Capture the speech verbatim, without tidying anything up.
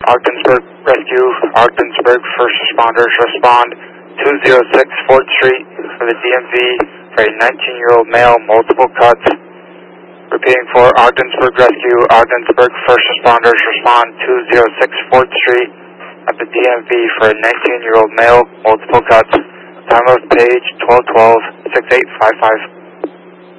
Ogdensburg Rescue, Ogdensburg First Responders respond two oh six fourth Street for the D M V for a nineteen-year-old male, multiple cuts. Repeating for Ogdensburg Rescue, Ogdensburg First Responders respond two oh six fourth Street at the D M V for a nineteen-year-old male, multiple cuts. Time of page twelve twelve, six eight five five.